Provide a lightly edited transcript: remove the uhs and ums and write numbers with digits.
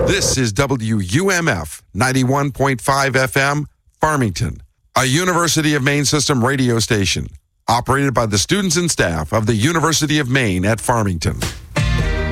This is WUMF 91.5 FM, Farmington, a University of Maine system radio station operated by the students and staff of the University of Maine at Farmington.